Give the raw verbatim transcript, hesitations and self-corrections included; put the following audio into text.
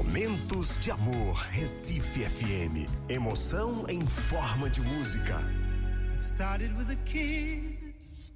Momentos de Amor, Recife F M. Emoção em forma de música. It started with a kiss.